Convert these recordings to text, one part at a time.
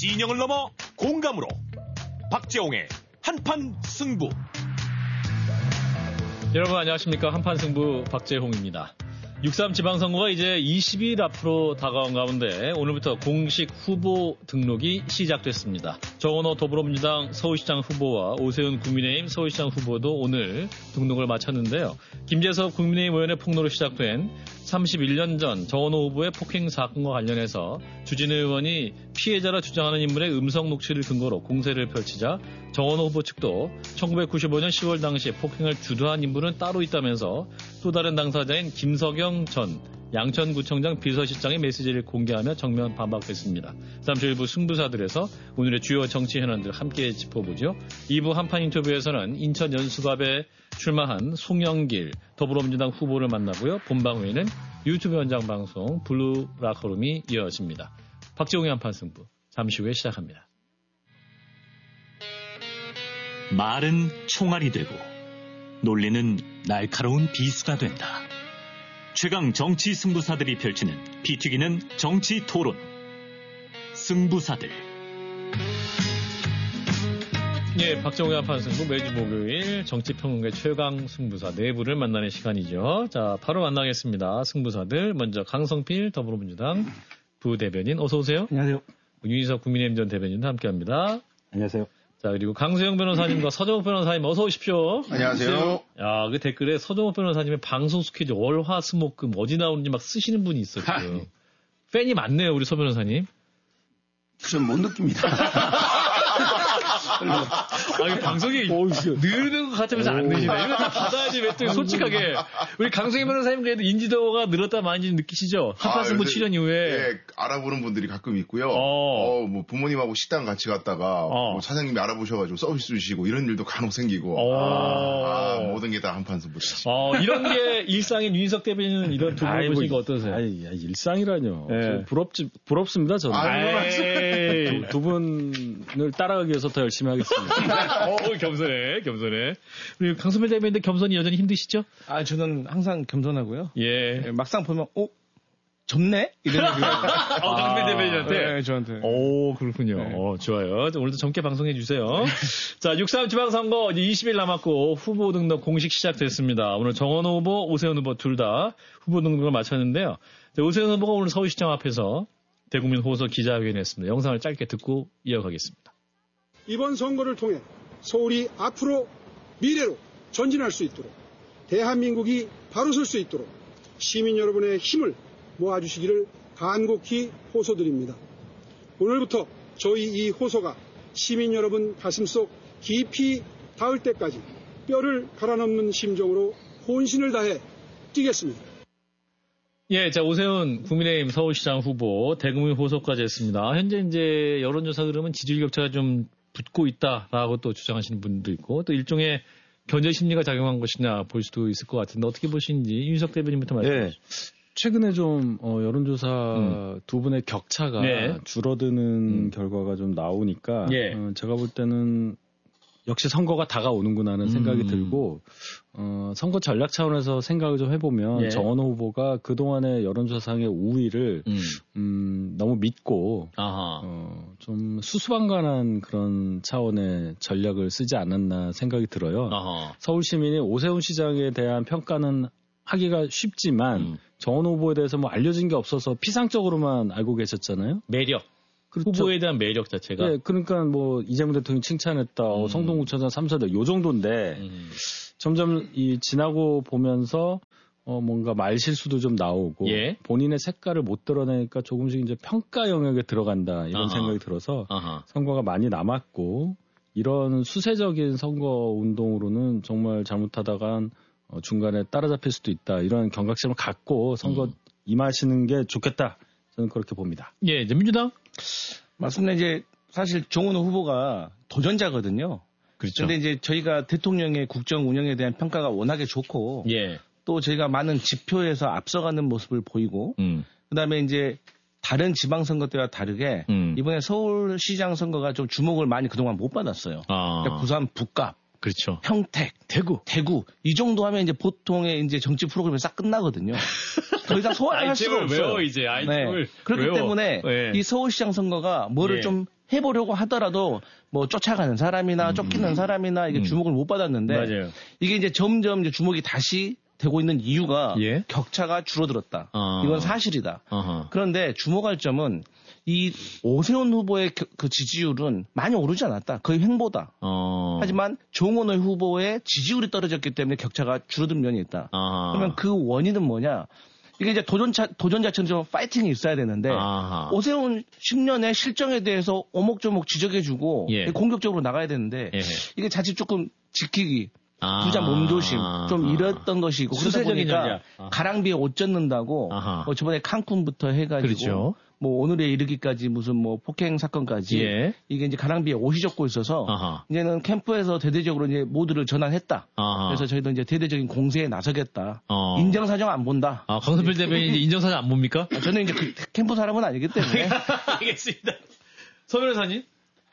진영을 넘어 공감으로 박재홍의 한판 승부. 여러분 안녕하십니까. 한판 승부 박재홍입니다. 6.3 지방선거가 이제 20일 앞으로 다가온 가운데 오늘부터 공식 후보 등록이 시작됐습니다. 정원호 더불어민주당 서울시장 후보와 오세훈 국민의힘 서울시장 후보도 오늘 등록을 마쳤는데요. 김재석 국민의힘 의원의 폭로로 시작된 31년 전 정원호 후보의 폭행 사건과 관련해서 주진우 의원이 피해자라 주장하는 인물의 음성 녹취를 근거로 공세를 펼치자 정원호 후보 측도 1995년 10월 당시 폭행을 주도한 인물은 따로 있다면서 또 다른 당사자인 김석영 전 양천구청장 비서실장의 메시지를 공개하며 정면 반박했습니다. 잠시 일부 승부사들에서 오늘의 주요 정치 현안들 함께 짚어보죠. 2부 한판 인터뷰에서는 인천 연수갑에 출마한 송영길 더불어민주당 후보를 만나고요. 본방회의는 유튜브 현장 방송 블루 라커룸이 이어집니다. 박재홍의 한판 승부 잠시 후에 시작합니다. 말은 총알이 되고 논리는 날카로운 비수가 된다. 최강 정치 승부사들이 펼치는 피 튀기는 정치 토론. 승부사들. 예, 박정우의 한판 승부 매주 목요일 정치평론가의 최강 승부사 네 분을 만나는 시간이죠. 자, 바로 만나겠습니다. 승부사들 먼저 강성필 더불어민주당 부대변인 어서 오세요. 안녕하세요. 윤희석 국민의힘 전 대변인도 함께합니다. 안녕하세요. 자, 그리고 강수영 변호사님과 서정욱 변호사님 어서 오십시오. 안녕하세요. 야, 그 댓글에 서정욱 변호사님의 방송 스케줄 월화수목금 어디 나오는지 막 쓰시는 분이 있었어요. 팬이 많네요, 우리 서 변호사님. 전 못 느낍니다. 아, 방송이 느는 것 같으면서 안 느시네. 이거 다 받아야지, 왜 또 솔직하게. 우리 강승희 변호사님 그래도 인지도가 늘었다 많이 느끼시죠? 한판 승부 출연 이후에. 예, 알아보는 분들이 가끔 있고요. 뭐 부모님하고 식당 같이 갔다가 뭐 사장님이 알아보셔가지고 서비스 주시고 이런 일도 간혹 생기고. 모든 게 다 한판 승부죠. 이런 게 일상인 윤희석 대변인은 이런 두 분을 보시니까 어떠세요? 일상이라뇨. 네. 부럽습니다, 저는. 두 분을 따라가기 위해서 더 열심히 하겠습니다. 겸손해. 그리고 강수필 대변인데 겸손이 여전히 힘드시죠? 저는 항상 겸손하고요. 예. 막상 보면, 젊네? 이런 얘기를. 강수필 대변인한테? 네, 저한테. 오, 그렇군요. 네. 좋아요. 오늘도 젊게 방송해주세요. 자, 6.3 지방선거 이제 20일 남았고 후보 등록 공식 시작됐습니다. 오늘 정원호 후보, 오세훈 후보 둘 다 후보 등록을 마쳤는데요. 오세훈 후보가 오늘 서울시장 앞에서 대국민 호소 기자회견을 했습니다. 영상을 짧게 듣고 이어가겠습니다. 이번 선거를 통해 서울이 앞으로 미래로 전진할 수 있도록 대한민국이 바로 설 수 있도록 시민 여러분의 힘을 모아주시기를 간곡히 호소드립니다. 오늘부터 저희 이 호소가 시민 여러분 가슴속 깊이 닿을 때까지 뼈를 갈아넘는 심정으로 혼신을 다해 뛰겠습니다. 예, 자, 오세훈 국민의힘 서울시장 후보 대국민 호소까지 했습니다. 현재 이제 여론조사 그러면 지지율 격차가 좀 붙고 있다라고 또 주장하시는 분도 있고 또 일종의 견제 심리가 작용한 것이냐 볼 수도 있을 것 같은데 어떻게 보시는지 윤석 대변인부터 말씀해 주시죠. 최근에 좀 여론조사 두 분의 격차가 줄어드는 결과가 좀 나오니까 제가 볼 때는 역시 선거가 다가오는구나 하는 생각이 들고 선거 전략 차원에서 생각을 좀 해보면 정원호 후보가 그동안의 여론조사상의 우위를 너무 믿고 좀 수수방관한 그런 차원의 전략을 쓰지 않았나 생각이 들어요. 서울 시민이 오세훈 시장에 대한 평가는 하기가 쉽지만 정원호 후보에 대해서 뭐 알려진 게 없어서 피상적으로만 알고 계셨잖아요. 매력. 그렇죠. 후보에 대한 매력 자체가. 네, 그러니까 뭐 이재명 대통령이 칭찬했다, 성동구청장 3사대 요 정도인데 점점 지나고 보면서 뭔가 말 실수도 좀 나오고 본인의 색깔을 못 드러내니까 조금씩 이제 평가 영역에 들어간다 이런 생각이 들어서 선거가 많이 남았고 이런 수세적인 선거 운동으로는 정말 잘못하다간 중간에 따라잡힐 수도 있다 이런 경각심을 갖고 선거 임하시는 게 좋겠다 저는 그렇게 봅니다. 예, 이제 민주당. 맞습니다. 이제 사실 정원호 후보가 도전자거든요. 그렇죠. 근데 이제 저희가 대통령의 국정 운영에 대한 평가가 워낙에 좋고 또 저희가 많은 지표에서 앞서가는 모습을 보이고 그다음에 이제 다른 지방선거 때와 다르게 이번에 서울시장 선거가 좀 주목을 많이 그동안 못 받았어요. 그러니까 부산 북갑, 그렇죠. 평택, 대구 이 정도 하면 이제 보통의 이제 정치 프로그램이 싹 끝나거든요. 더 이상 소화할 수가 없어요. 외워 이제 아이템을 그렇기 때문에 이 서울시장 선거가 뭐를 좀 해보려고 하더라도 뭐 쫓아가는 사람이나 쫓기는 사람이나 이게 주목을 못 받았는데 맞아요. 이게 이제 점점 이제 주목이 다시 되고 있는 이유가 예? 격차가 줄어들었다. 이건 사실이다. 그런데 주목할 점은 이 오세훈 후보의 그 지지율은 많이 오르지 않았다. 거의 횡보다. 하지만 정원호 후보의 지지율이 떨어졌기 때문에 격차가 줄어든 면이 있다. 그러면 그 원인은 뭐냐? 이게 이제 도전자처럼 좀 파이팅이 있어야 되는데 오세훈 10년의 실정에 대해서 오목조목 지적해주고 예. 공격적으로 나가야 되는데 예. 이게 자칫 조금 지키기 부자 몸조심 좀 이랬던 것이고 그러다 보니까 가랑비에 옷 젖는다고 뭐 저번에 칸쿤부터 해가지고 그렇죠. 뭐 오늘에 이르기까지 무슨 뭐 폭행 사건까지 예. 이게 이제 가랑비에 옷이 젖고 있어서 이제는 캠프에서 대대적으로 이제 모두를 전환했다. 그래서 저희도 이제 대대적인 공세에 나서겠다. 인정사정 안 본다. 강성필 대변인 이제 인정사정 안 봅니까? 저는 이제 그 캠프 사람은 아니기 때문에. 알겠습니다. 서 변호사님?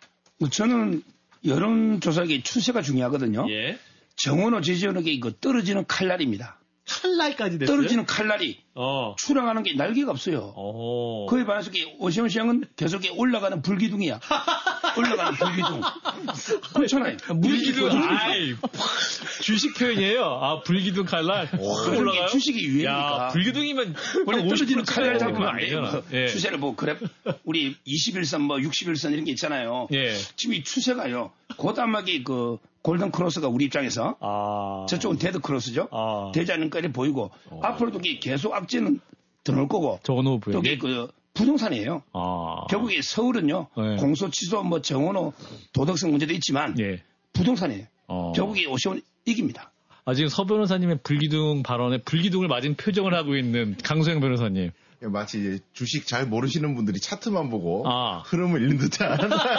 저는 여론조사의 추세가 중요하거든요. 예. 정원호 지지율에게 이거 떨어지는 칼날입니다. 칼날까지 됐어요? 떨어지는 칼날이 추락하는 게 날개가 없어요. 그에 반해서 오세훈 시장은 계속 올라가는 불기둥이야. 올라가는 불기둥. 그렇잖아요. 불기둥. 주식 표현이에요. 불기둥 칼날. 그렇게 주식이 유행이니까. 야, 불기둥이면 원래 떨어지는 칼날 잡으면 안 돼요. 예. 추세를 뭐 그래 우리 21선 뭐 61선 이런 게 있잖아요. 예. 지금 이 추세가요. 고단하게 그 골든 크로스가 우리 입장에서 저쪽은 데드 크로스죠. 되지 않는 거리 보이고 앞으로도 계속 악재는 들어올 거고 또 그 부동산이에요. 결국에 서울은요 공소 취소 뭐 정원호 도덕성 문제도 있지만 부동산이에요. 결국에 오세훈 이깁니다. 지금 서 변호사님의 불기둥 발언에 불기둥을 맞은 표정을 하고 있는 강소영 변호사님. 마치 이제 주식 잘 모르시는 분들이 차트만 보고 흐름을 읽는 듯한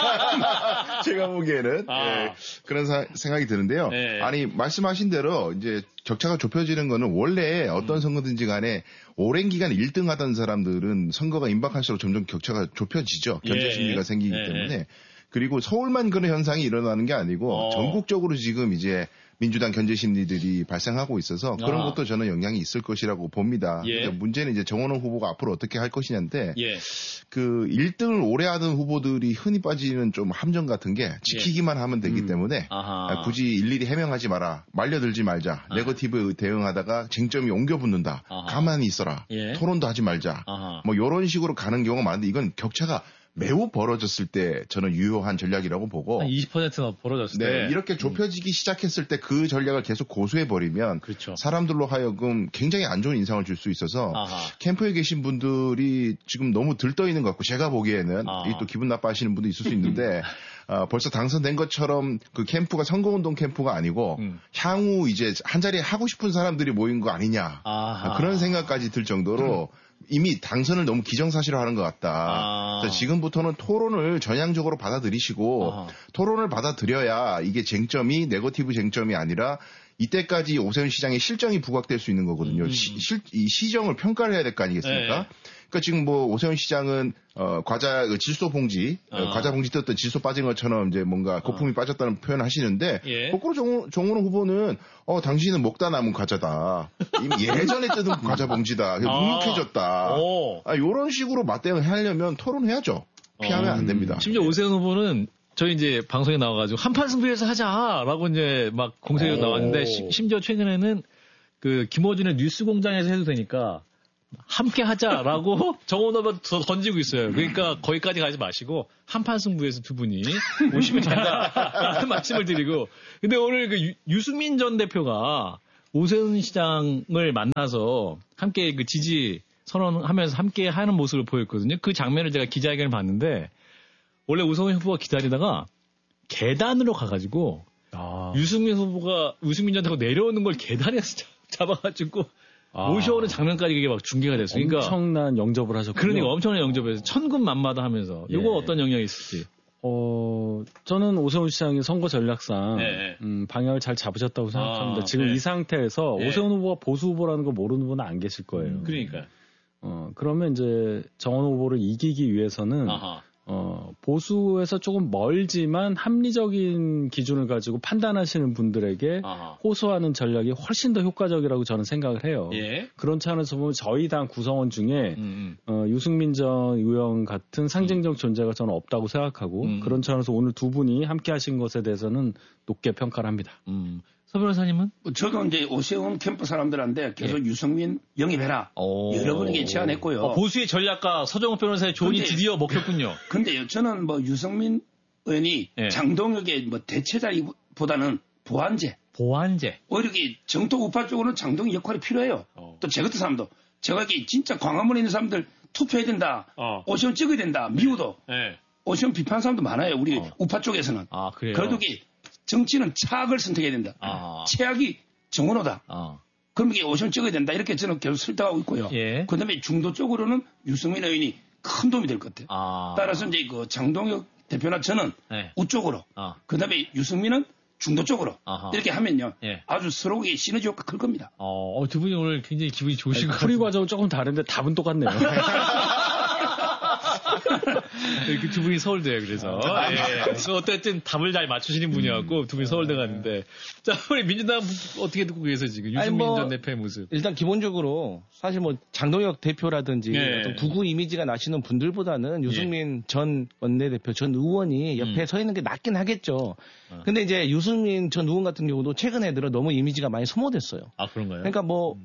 제가 보기에는 그런 생각이 드는데요. 아니 말씀하신 대로 이제 격차가 좁혀지는 거는 원래 어떤 선거든지 간에 오랜 기간 1등 하던 사람들은 선거가 임박할수록 점점 격차가 좁혀지죠. 견제 심리가 생기기 때문에. 그리고 서울만 그런 현상이 일어나는 게 아니고 전국적으로 지금 이제 민주당 견제 심리들이 발생하고 있어서 그런 것도 저는 영향이 있을 것이라고 봅니다. 그러니까 문제는 이제 정원호 후보가 앞으로 어떻게 할 것이냐인데 그 1등을 오래 하던 후보들이 흔히 빠지는 좀 함정 같은 게 지키기만 하면 되기 때문에 굳이 일일이 해명하지 마라. 말려들지 말자. 네거티브 대응하다가 쟁점이 옮겨 붙는다. 가만히 있어라. 토론도 하지 말자. 뭐 이런 식으로 가는 경우가 많은데 이건 격차가 매우 벌어졌을 때 저는 유효한 전략이라고 보고 20%나 벌어졌을 때 이렇게 좁혀지기 시작했을 때 그 전략을 계속 고수해버리면 사람들로 하여금 굉장히 안 좋은 인상을 줄 수 있어서 캠프에 계신 분들이 지금 너무 들떠 있는 것 같고 제가 보기에는 또 기분 나빠하시는 분도 있을 수 있는데 벌써 당선된 것처럼 그 캠프가 선거운동 캠프가 아니고 향후 이제 한 자리에 하고 싶은 사람들이 모인 거 아니냐 그런 생각까지 들 정도로 이미 당선을 너무 기정사실화하는 것 같다. 지금부터는 토론을 전향적으로 받아들이시고 토론을 받아들여야 이게 쟁점이 네거티브 쟁점이 아니라 이때까지 오세훈 시장의 실정이 부각될 수 있는 거거든요. 이 시정을 평가를 해야 될 거 아니겠습니까? 그러니까 지금 뭐 오세훈 시장은 과자 질소 봉지, 과자 봉지 뜯었던 질소 빠진 것처럼 이제 뭔가 거품이 빠졌다는 표현을 하시는데 거꾸로 정원호 후보는 당신은 먹다 남은 과자다. 이미 예전에 뜯은 과자 봉지다. 눅눅해졌다. 이런 식으로 맞대응을 하려면 토론해야죠. 피하면 안 됩니다. 심지어 오세훈 후보는 저희 이제 방송에 나와가지고 한판 승부해서 하자라고 이제 막 공세가 나왔는데 심지어 최근에는 그 김어준의 뉴스공장에서 해도 되니까 함께 하자라고 정원호가 던지고 있어요. 그러니까 거기까지 가지 마시고 한판 승부에서 두 분이 오시면 된다라는 말씀을 드리고. 근데 오늘 그 유승민 전 대표가 오세훈 시장을 만나서 함께 그 지지 선언하면서 함께 하는 모습을 보였거든요. 그 장면을 제가 기자회견을 봤는데 원래 오세훈 후보가 기다리다가 계단으로 가가지고 유승민 전 대표가 내려오는 걸 계단에서 잡아가지고 모셔오는 장면까지 이게 막 중계가 됐어요. 그러니까 엄청난 영접을 하셨군요. 그러니까 엄청난 영접을 해서 천군만마다 하면서 이거 어떤 영향이 있을지. 저는 오세훈 시장의 선거 전략상 방향을 잘 잡으셨다고 생각합니다. 지금 이 상태에서 오세훈 후보가 보수 후보라는 거 모르는 분은 안 계실 거예요. 그러니까. 그러면 이제 정원 후보를 이기기 위해서는 보수에서 조금 멀지만 합리적인 기준을 가지고 판단하시는 분들에게 호소하는 전략이 훨씬 더 효과적이라고 저는 생각을 해요. 예. 그런 차원에서 보면 저희 당 구성원 중에 유승민 전 의원 같은 상징적 존재가 저는 없다고 생각하고 그런 차원에서 오늘 두 분이 함께 하신 것에 대해서는 높게 평가를 합니다. 서 변호사님은? 저도 이제 오세훈 캠프 사람들한테 계속 유승민 영입해라. 여러 번에게 제안했고요. 보수의 전략가 서정욱 변호사의 조언이 드디어 먹혔군요. 근데요, 저는 뭐 유승민 의원이 장동혁의 뭐 대체자보다는 보완제. 오히려 정토 우파 쪽으로는 장동혁 역할이 필요해요. 또 제 같은 사람도. 제가 진짜 광화문에 있는 사람들 투표해야 된다. 오세훈 찍어야 된다. 미워도. 오세훈 비판하는 사람도 많아요. 우리 우파 쪽에서는. 그래요? 그래도 정치는 차악을 선택해야 된다. 최악이 정원호다. 그럼 오션 찍어야 된다. 이렇게 저는 계속 설득하고 있고요. 예. 그 다음에 중도 쪽으로는 유승민 의원이 큰 도움이 될 것 같아요. 따라서 이제 그 장동혁 대표나 저는 우쪽으로, 그 다음에 유승민은 중도 쪽으로 이렇게 하면요. 아주 서로에게 시너지 효과가 클 겁니다. 두 분이 오늘 굉장히 기분이 좋으신 것 같아요. 풀이 과정은 조금 다른데 답은 똑같네요. 이렇게 두 분이 서울대예요, 그래서. 어쨌든 답을 잘 맞추시는 분이었고, 두 분이 서울대 갔는데. 자, 우리 민주당 어떻게 듣고 계세요, 지금? 유승민 전 대표의 모습. 일단 기본적으로, 사실 장동혁 대표라든지, 어떤 구구 이미지가 나시는 분들보다는 유승민 전 원내대표, 전 의원이 옆에 서 있는 게 낫긴 하겠죠. 근데 이제 유승민 전 의원 같은 경우도 최근에 들어 너무 이미지가 많이 소모됐어요. 그런가요? 그러니까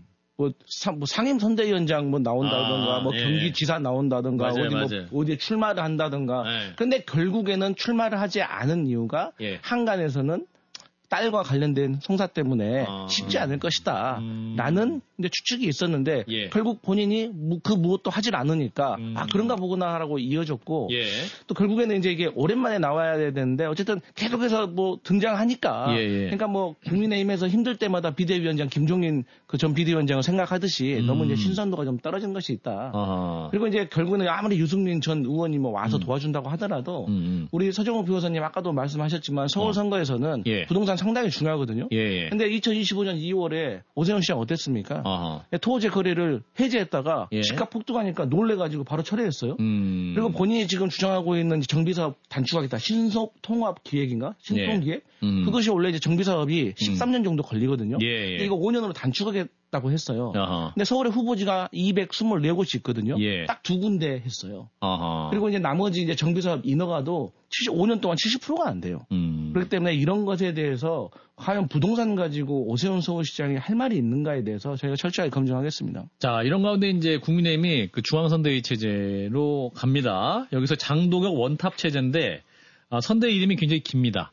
상임 선대위원장 나온다든가, 경기지사 나온다든가, 맞아요. 어디에 출마를 한다든가. 근데 결국에는 출마를 하지 않은 이유가 한간에서는 딸과 관련된 송사 때문에 쉽지 않을 것이다. 라는 이제 추측이 있었는데 결국 본인이 그 무엇도 하질 않으니까 그런가 보구나라고 이어졌고 또 결국에는 이제 이게 오랜만에 나와야 되는데 어쨌든 계속해서 등장하니까 그러니까 국민의힘에서 힘들 때마다 비대위원장 김종인 그 전 비대위원장을 생각하듯이 너무 이제 신선도가 좀 떨어진 것이 있다. 그리고 이제 결국에는 아무리 유승민 전 의원이 와서 도와준다고 하더라도 우리 서정욱 변호사님 아까도 말씀하셨지만 서울 선거에서는 부동산 상당히 중요하거든요. 근데 2025년 2월에 오세훈 시장 어땠습니까? 토지의 거래를 해제했다가 집값 폭등하니까 놀래가지고 바로 철회했어요. 그리고 본인이 지금 주장하고 있는 정비사업 단축하겠다. 신속통합기획인가? 신통기획? 그것이 원래 이제 정비사업이 13년 정도 걸리거든요. 이거 5년으로 단축하겠다고 했어요. 근데 서울에 후보지가 224곳이 있거든요. 딱 2군데 했어요. 그리고 이제 나머지 이제 정비사업 인허가도 5년 동안 70%가 안 돼요. 그렇기 때문에 이런 것에 대해서 과연 부동산 가지고 오세훈 서울시장이 할 말이 있는가에 대해서 저희가 철저하게 검증하겠습니다. 자, 이런 가운데 이제 국민의힘이 그 중앙선대위 체제로 갑니다. 여기서 장동혁 원탑 체제인데 선대위 이름이 굉장히 깁니다.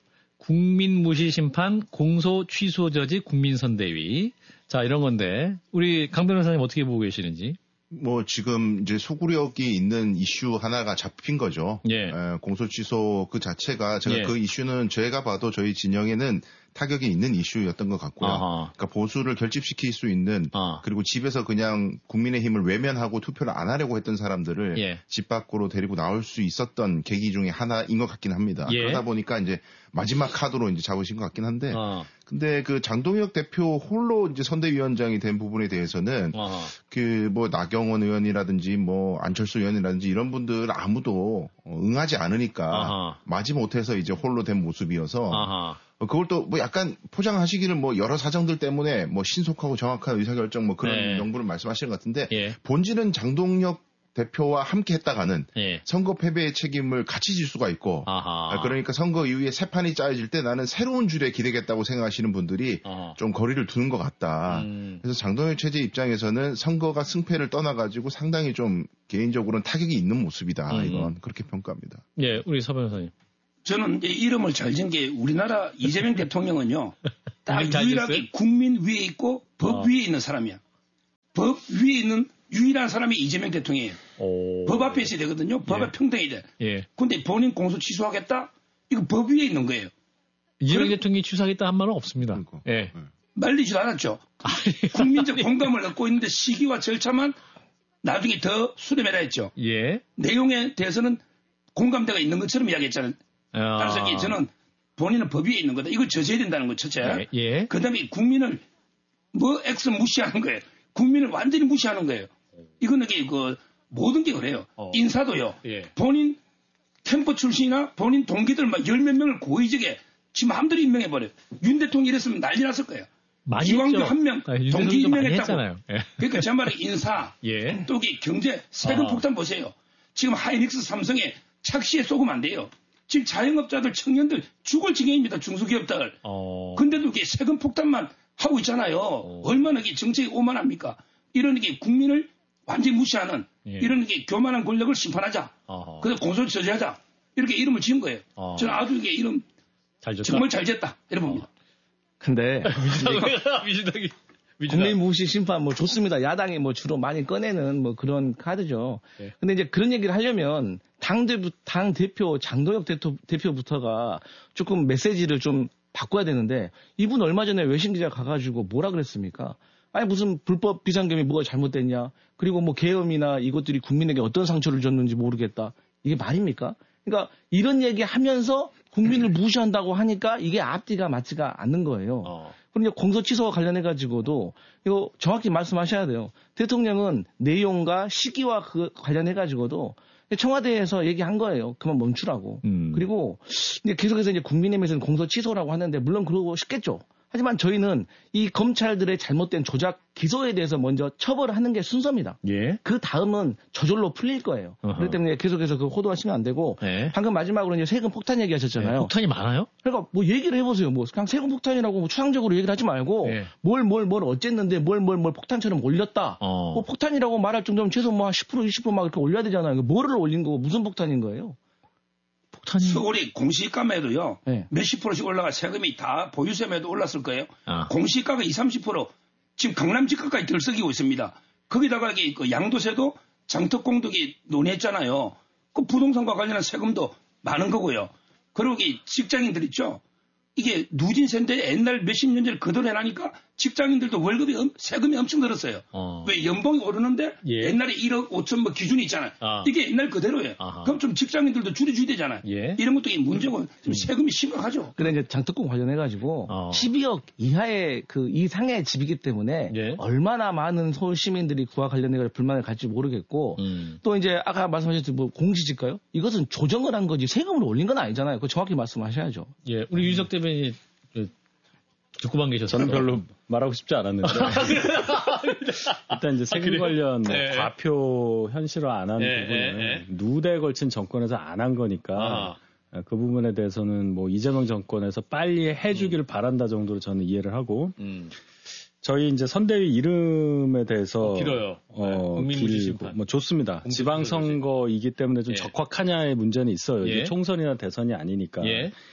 국민무시심판 공소 취소 저지 국민선대위. 자, 이런 건데 우리 강 변호사님 어떻게 보고 계시는지? 지금 이제 소구력이 있는 이슈 하나가 잡힌 거죠. 공소 취소 그 자체가 그 이슈는 제가 봐도 저희 진영에는 타격이 있는 이슈였던 것 같고요. 그러니까 보수를 결집시킬 수 있는 그리고 집에서 그냥 국민의힘을 외면하고 투표를 안 하려고 했던 사람들을 집 밖으로 데리고 나올 수 있었던 계기 중에 하나인 것 같긴 합니다. 그러다 보니까 이제 마지막 카드로 이제 잡으신 것 같긴 한데, 근데 그 장동혁 대표 홀로 이제 선대위원장이 된 부분에 대해서는 나경원 의원이라든지 안철수 의원이라든지 이런 분들 아무도 응하지 않으니까 마지못해서 이제 홀로 된 모습이어서. 그걸 또 약간 포장하시기를 여러 사정들 때문에 신속하고 정확한 의사결정 그런 명분을 말씀하시는 것 같은데 본질은 장동혁 대표와 함께 했다가는 선거 패배의 책임을 같이 질 수가 있고 그러니까 선거 이후에 새 판이 짜여질 때 나는 새로운 줄에 기대겠다고 생각하시는 분들이 좀 거리를 두는 것 같다. 그래서 장동혁 체제 입장에서는 선거가 승패를 떠나가지고 상당히 좀 개인적으로는 타격이 있는 모습이다. 이건 그렇게 평가합니다. 우리 서 변호사님. 저는 이제 이름을 잘 진 게 우리나라 이재명 대통령은요. 딱 유일하게 국민 위에 있고 법 위에 있는 사람이야. 법 위에 있는 유일한 사람이 이재명 대통령이에요. 법 앞에 있어야 되거든요. 법 앞에 평등해야 돼. 근데 본인 공소 취소하겠다? 이거 법 위에 있는 거예요. 이재명 대통령이 취소하겠다 한 말은 없습니다. 말리지도 않았죠. 국민적 공감을 얻고 있는데 시기와 절차만 나중에 더 수렴해라 했죠. 내용에 대해서는 공감대가 있는 것처럼 이야기했잖아요. 따라서 저는 본인은 법 위에 있는 거다. 이걸 저지해야 된다는 거 첫째. 그 다음에 국민을 X 무시하는 거예요. 국민을 완전히 무시하는 거예요. 이거는 모든 게 그래요. 인사도요. 본인 캠프 출신이나 본인 동기들 막 10몇 명을 고의적에 지금 마음대로 임명해버려요. 윤 대통령이 이랬으면 난리 났을 거예요. 기왕도 한 명 동기 임명했다고. 예. 그러니까 제 말에 인사, 예. 또 경제, 세금 폭탄 보세요. 지금 하이닉스 삼성에 착시에 쏘면 안 돼요. 지금 자영업자들, 청년들 죽을 지경입니다. 중소기업들. 근데도 이게 세금 폭탄만 하고 있잖아요. 얼마나 이게 정책이 오만합니까? 이런 게 국민을 완전히 무시하는 이런 게 교만한 권력을 심판하자. 그래서 공소를 저지하자. 이렇게 이름을 지은 거예요. 저는 아주 이게 이름 정말 잘 지었다. 이런 봅니다. 근데 민주당이 국민 무시 심판 뭐 좋습니다. 야당이 뭐 주로 많이 꺼내는 뭐 그런 카드죠. 네. 근데 이제 그런 얘기를 하려면 당 대표 장도혁 대표부터가 조금 메시지를 좀 바꿔야 되는데 이분 얼마 전에 외신 기자 가가지고 뭐라 그랬습니까? 아니 무슨 불법 비상금이 뭐가 잘못됐냐? 그리고 뭐 계엄이나 이것들이 국민에게 어떤 상처를 줬는지 모르겠다. 이게 말입니까? 그러니까 이런 얘기 하면서 국민을 무시한다고 하니까 이게 앞뒤가 맞지가 않는 거예요. 그리고 공소 취소와 관련해가지고도 이거 정확히 말씀하셔야 돼요. 대통령은 내용과 시기와 관련해가지고도 청와대에서 얘기한 거예요. 그만 멈추라고. 그리고 이제 계속해서 이제 국민의힘에서는 공소 취소라고 하는데 물론 그러고 싶겠죠. 하지만 저희는 이 검찰들의 잘못된 조작 기소에 대해서 먼저 처벌을 하는 게 순서입니다. 예. 그 다음은 저절로 풀릴 거예요. 그렇기 때문에 계속해서 그 호도하시면 안 되고 방금 마지막으로 이제 세금 폭탄 얘기하셨잖아요. 폭탄이 많아요? 그러니까 뭐 얘기를 해보세요. 뭐 그냥 세금 폭탄이라고 뭐 추상적으로 얘기를 하지 말고 뭘 어쨌는데 뭘 폭탄처럼 올렸다. 뭐 폭탄이라고 말할 정도면 최소 뭐 10% 20% 막 이렇게 올려야 되잖아요. 뭐를 올린 거고 무슨 폭탄인 거예요? 서울이 공시가에도요. 몇십 %씩 올라가 세금이 다 보유세에도 올랐을 거예요. 공시가가 20, 30% 지금 강남 집값까지 들썩이고 있습니다. 거기다가 그 양도세도 장특공덕이 논의했잖아요. 그 부동산과 관련한 세금도 많은 거고요. 그리고 이 직장인들 있죠. 이게 누진세인데 옛날 몇십 년 전에 그대로 해나니까 직장인들도 월급이 세금이 엄청 늘었어요. 왜 연봉이 오르는데 옛날에 1억 5천 뭐 기준이 있잖아요. 이게 옛날 그대로예요. 그럼 좀 직장인들도 줄여줘야 되잖아요. 이런 것도 문제고 좀 세금이 심각하죠. 근데 이제 장특공 관련해가지고 12억 이하의 그 이상의 집이기 때문에 얼마나 많은 서울 시민들이 그와 관련해 불만을 가질지 모르겠고 또 이제 아까 말씀하셨듯이 뭐 공시지가요? 이것은 조정을 한 거지 세금을 올린 건 아니잖아요. 그거 정확히 말씀하셔야죠. 예, 우리 윤석 대변인이 듣고만 계셨어요. 저는 별로 말하고 싶지 않았는데 일단 이제 세금 관련 과표 현실화 안 하는 부분은 누대에 걸친 정권에서 안 한 거니까 그 부분에 대해서는 뭐 이재명 정권에서 빨리 해주기를 바란다 정도로 저는 이해를 하고 저희 이제 선대위 이름에 대해서 길어요. 국민무시심판. 뭐 좋습니다. 지방선거이기 때문에 좀 적확하냐의 문제는 있어요. 이게 총선이나 대선이 아니니까.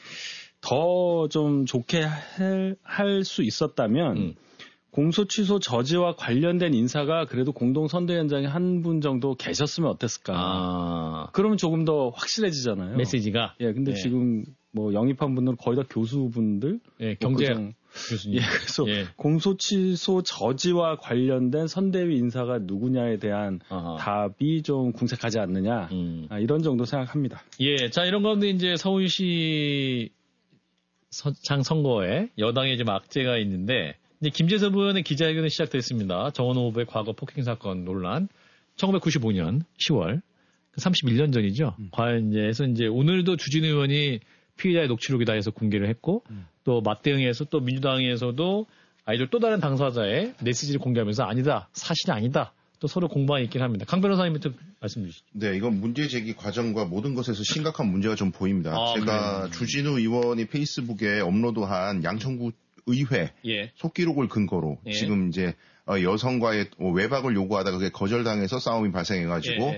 더 좀 좋게 할 수 있었다면 공소 취소 저지와 관련된 인사가 그래도 공동선대 현장에 한 분 정도 계셨으면 어땠을까. 그러면 조금 더 확실해지잖아요. 메시지가. 예, 근데 지금 뭐 영입한 분들은 거의 다 교수분들. 경제 교수님. 그래서 공소 취소 저지와 관련된 선대위 인사가 누구냐에 대한 답이 좀 궁색하지 않느냐. 이런 정도 생각합니다. 예, 자 이런 가운데 이제 서울시 장 선거에 여당의 지금 악재가 있는데 이제 김재섭 의원의 기자회견이 시작됐습니다. 정원호 후보의 과거 폭행 사건 논란. 1995년 10월 31년 전이죠. 과연 이제 오늘도 주진 의원이 피의자의 녹취록이다 해서 공개를 했고 또 맞대응에서 또 민주당에서도 아이들 또 다른 당사자의 메시지를 공개하면서 아니다 사실이 아니다. 또 서로 공방이 있긴 합니다. 강 변호사님부터 말씀 주시죠. 네, 이건 문제 제기 과정과 모든 것에서 심각한 문제가 좀 보입니다. 제가 주진우 의원이 페이스북에 업로드한 양천구 의회 속기록을 근거로 지금 이제 여성과의 외박을 요구하다가 그게 거절당해서 싸움이 발생해가지고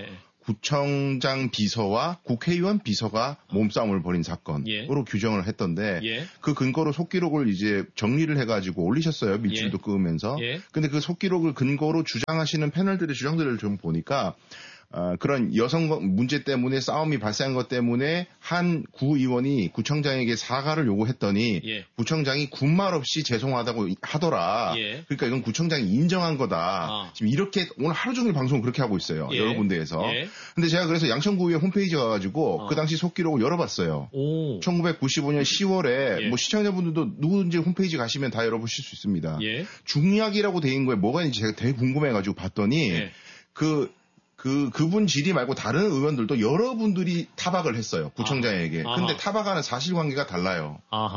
구청장 비서와 국회의원 비서가 몸싸움을 벌인 사건으로 규정을 했던데 그 근거로 속기록을 이제 정리를 해가지고 올리셨어요. 밀실도 끄면서. 근데 그 속기록을 근거로 주장하시는 패널들의 주장들을 좀 보니까 그런 여성 문제 때문에 싸움이 발생한 것 때문에 한 구의원이 구청장에게 사과를 요구했더니 구청장이 군말 없이 죄송하다고 하더라. 그러니까 이건 구청장이 인정한 거다. 지금 이렇게 오늘 하루 종일 방송을 그렇게 하고 있어요. 여러 군데에서. 근데 제가 그래서 양천구의회 홈페이지에 가가지고 그 당시 속기록을 열어봤어요. 1995년 10월에 뭐 시청자분들도 누구든지 홈페이지 가시면 다 열어보실 수 있습니다. 중약이라고 돼 있는 거에 뭐가 있는지 제가 되게 궁금해가지고 봤더니 그 그분 질의 말고 다른 의원들도 여러분들이 타박을 했어요. 구청장에게. 근데 타박하는 사실관계가 달라요.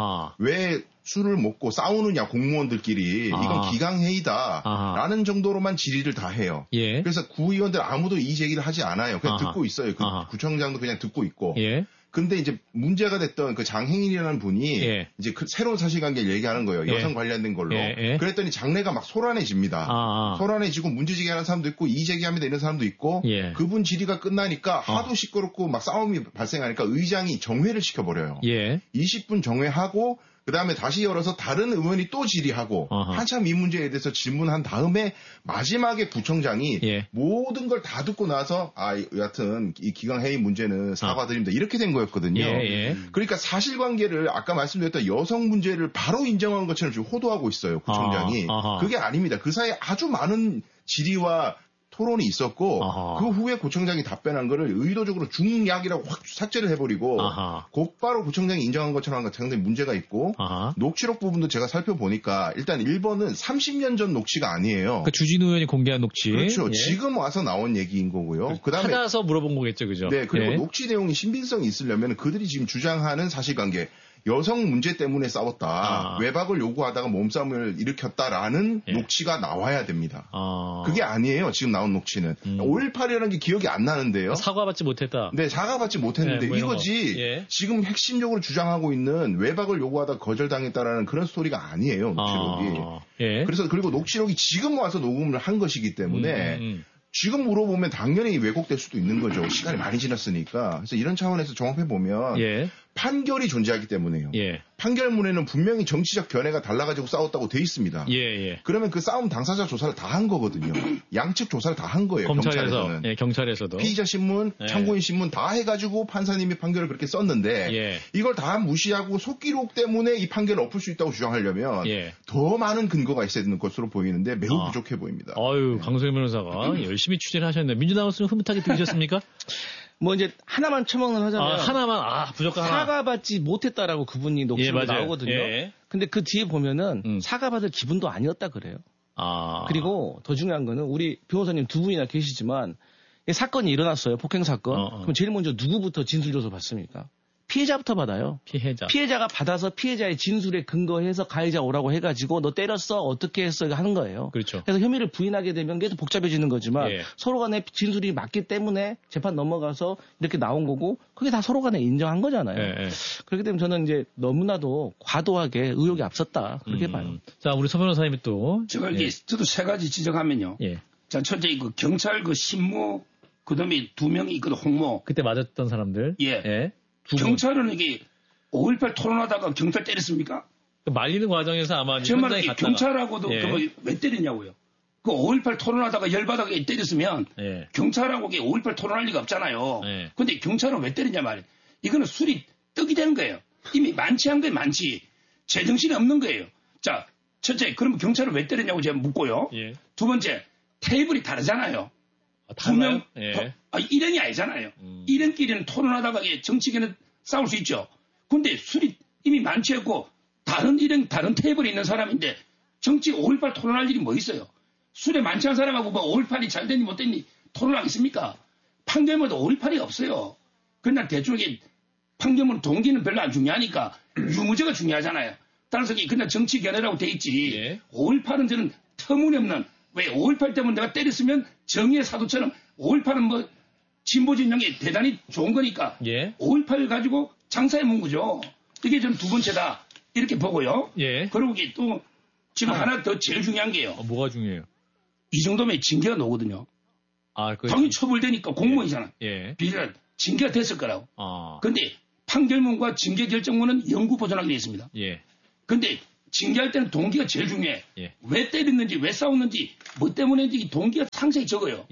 왜 술을 먹고 싸우느냐 공무원들끼리 이건 기강회의다라는 정도로만 질의를 다 해요. 예. 그래서 구의원들 아무도 이 얘기를 하지 않아요. 그냥 듣고 있어요. 구청장도 그냥 듣고 있고. 예. 근데 이제 문제가 됐던 그 장행인이라는 분이 예. 이제 그 새로운 사실관계를 얘기하는 거예요. 예. 여성 관련된 걸로. 예. 그랬더니 장래가 막 소란해집니다. 소란해지고 문제제기하는 사람도 있고 이의제기합니다 이런 사람도 있고 예. 그분 질의가 끝나니까 하도 시끄럽고 막 싸움이 발생하니까 의장이 정회를 시켜버려요. 예. 20분 정회하고 그 다음에 다시 열어서 다른 의원이 또 질의하고 한참 이 문제에 대해서 질문한 다음에 마지막에 구청장이 예. 모든 걸 다 듣고 나서 여하튼 이 기강회의 문제는 사과드립니다. 이렇게 된 거였거든요. 예. 그러니까 사실관계를 아까 말씀드렸던 여성 문제를 바로 인정한 것처럼 지금 호도하고 있어요. 구청장이. 그게 아닙니다. 그 사이에 아주 많은 질의와 토론이 있었고 그 후에 구청장이 답변한 거를 의도적으로 중약이라고 확 삭제를 해버리고 곧바로 구청장이 인정한 것처럼 한 건 상당히 문제가 있고 녹취록 부분도 제가 살펴보니까 일단 1번은 30년 전 녹취가 아니에요. 그러니까 주진우 의원이 공개한 녹취. 그렇죠. 예. 지금 와서 나온 얘기인 거고요. 그다음에 찾아서 물어본 거겠죠. 그죠? 네. 그리고 예. 녹취 내용이 신빙성이 있으려면 그들이 지금 주장하는 사실관계 여성 문제 때문에 싸웠다. 외박을 요구하다가 몸싸움을 일으켰다라는 예. 녹취가 나와야 됩니다. 그게 아니에요. 지금 나온 녹취는. 5.18이라는 게 기억이 안 나는데요. 사과받지 못했다. 네. 사과받지 못했는데 네, 이거지. 예. 지금 핵심적으로 주장하고 있는 외박을 요구하다가 거절당했다라는 그런 스토리가 아니에요. 녹취록이. 예. 그래서 그리고 녹취록이 지금 와서 녹음을 한 것이기 때문에 지금 물어보면 당연히 왜곡될 수도 있는 거죠. 시간이 많이 지났으니까. 그래서 이런 차원에서 종합해보면 예. 판결이 존재하기 때문에요. 예. 판결문에는 분명히 정치적 견해가 달라가지고 싸웠다고 돼 있습니다. 예. 그러면 그 싸움 당사자 조사를 다 한 거거든요. 양측 조사를 다 한 거예요. 검찰에서는. 예, 경찰에서도. 피의자 신문, 참고인 신문 다 해가지고 판사님이 판결을 그렇게 썼는데 이걸 다 무시하고 속기록 때문에 이 판결을 엎을 수 있다고 주장하려면 더 많은 근거가 있어야 되는 것으로 보이는데 매우 부족해 보입니다. 아유, 강소연 변호사가 열심히 취재를 하셨는데 민주당 의원은 흐뭇하게 들으셨습니까? 뭐 이제 하나만 처먹는 하자면 하나만 무조건 하나. 사과받지 못했다라고 그분이 녹취로 나오거든요. 예. 근데 그 뒤에 보면은 사과받을 기분도 아니었다 그래요. 그리고 더 중요한 거는 우리 변호사님 두 분이나 계시지만 사건이 일어났어요. 폭행 사건. 그럼 제일 먼저 누구부터 진술 조서 받습니까? 피해자부터 받아요. 피해자가 받아서 피해자의 진술에 근거해서 가해자 오라고 해가지고 너 때렸어 어떻게 했어 하는 거예요. 그렇죠. 그래서 혐의를 부인하게 되면 계속 복잡해지는 거지만 서로 간에 진술이 맞기 때문에 재판 넘어가서 이렇게 나온 거고 그게 다 서로 간에 인정한 거잖아요. 그렇기 때문에 저는 이제 너무나도 과도하게 의혹이 앞섰다 그렇게 봐요. 자 우리 서 변호사님이 또 제가 이게 저도 세 가지 지적하면요. 자 첫째 그 경찰 그 신무 그다음에 두 명이 있거든 홍모. 그때 맞았던 사람들. 경찰은 이게 5.18 토론하다가 경찰 때렸습니까? 말리는 과정에서 아마 정말 경찰하고도 왜 때렸냐고요. 그 5.18 토론하다가 열받아가 때렸으면 경찰하고 5.18 토론할 리가 없잖아요. 근데 경찰은 왜 때렸냐 말이에요. 이거는 술이 떡이 되는 거예요. 이미 만취한 거예요, 만취. 제정신이 없는 거예요. 자, 첫째, 그러면 경찰을 왜 때렸냐고 제가 묻고요. 두 번째, 테이블이 다르잖아요. 분명 일행이 아니잖아요. 일행끼리는 토론하다가 정치계는 싸울 수 있죠. 근데 술이 이미 만취했고 다른 일행 다른 테이블에 있는 사람인데 정치 5.18 토론할 일이 뭐 있어요. 술에 만취한 사람하고 뭐 5.18이 잘 됐니 못 됐니 토론하겠습니까? 판결문도 5.18이 없어요. 그러나 대충 판결문 동기는 별로 안 중요하니까 유무죄가 중요하잖아요. 따라서 그냥 정치 견해라고 돼 있지. 5.18은 저는 터무니없는 왜 5.18 때문에 내가 때렸으면 정의의 사도처럼 5.18은 뭐 진보 진영이 대단히 좋은 거니까 5.18 가지고 장사해 문 거죠. 이게 저는 두 번째다 이렇게 보고요. 그리고 또 지금 하나 더 제일 중요한 게요. 뭐가 중요해요? 이 정도면 징계가 나오거든요. 당연히 처벌되니까 공무원이잖아. 비슷한 징계가 됐을 거라고. 그런데 판결문과 징계 결정문은 영구 보존하게 되어 있습니다. 그런데 징계할 때는 동기가 제일 중요해. 왜 때렸는지, 왜 싸웠는지, 뭐 때문인지 동기가 상세히 적어요.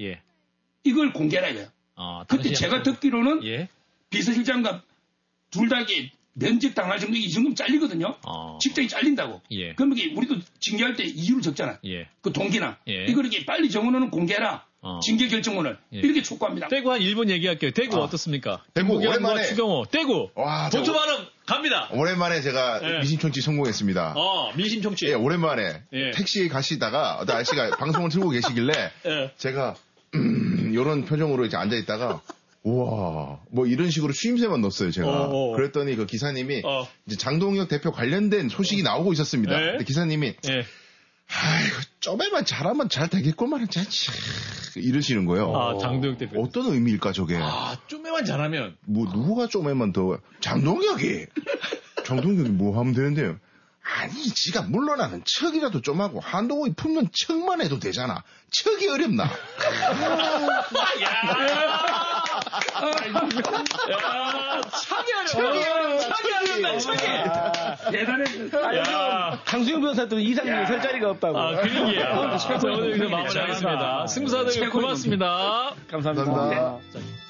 이걸 공개해라 이거야. 그때 제가 듣기로는 비서실장과 둘 다 면직 당할 정도 이 정도면 잘리거든요. 직장이 잘린다고. 그러면 우리도 징계할 때 이유를 적잖아. 그 동기나. 이걸 이렇게 빨리 정원은 공개해라. 징계 결정문을 이렇게 촉구합니다. 대구 한 1분 얘기할게요. 대구 어떻습니까? 대구 오랜만에 추경호 대구. 본투 발언 갑니다. 오랜만에 제가 미심청취 성공했습니다. 미심청취. 오랜만에 택시 가시다가 아저씨가 방송을 틀고 계시길래 제가 이런 표정으로 이제 앉아있다가, 우와, 뭐 이런 식으로 추임새만 넣었어요, 제가. 그랬더니 그 기사님이, 이제 장동혁 대표 관련된 소식이 나오고 있었습니다. 네? 근데 기사님이, 아이고, 좀에만 잘하면 잘 되겠구만, 이러시는 거예요. 아, 장동혁 대표. 어떤 의미일까, 저게? 아, 좀에만 잘하면. 뭐, 누구가 좀에만 더, 장동혁이 뭐 하면 되는데요? 아니, 지가 물러나는 척이라도 좀 하고, 한동훈이 품는 척만 해도 되잖아. 척이 어렵나? 대단해. 강수영 변호사 또 이상민이 설 자리가 없다고. 아, 그 얘기예요. 오늘 여기서 마무리하겠습니다. 승부사들 고맙습니다. 감사합니다.